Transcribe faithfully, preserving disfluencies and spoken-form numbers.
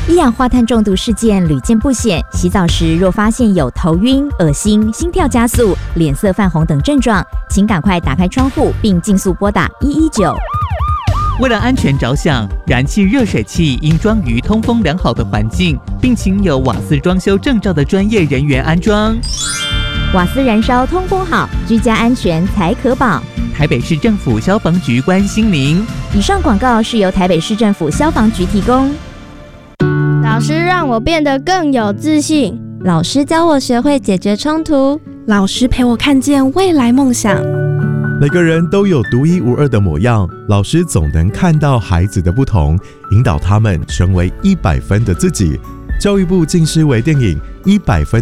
一氧化碳中毒事件屡见不鲜，洗澡时若发现有头晕、恶心、心跳加速、脸色泛红等症状，请赶快打开窗户并尽速拨打一一九。 为了安全着想，燃气热水器应装于通风良好的环境，并请有瓦斯装修证照的专业人员安装。 瓦斯燃烧通风好，居家安全才可保。 台北市政府消防局关心您。 以上广告是由台北市政府消防局提供。 老师让我变得更有自信， 老师教我学会解决冲突， 老师陪我看见未来梦想。 每个人都有独一无二的模样，老师总能看到孩子的不同，引导他们成为一百分的自己。教育部近视微电影一百分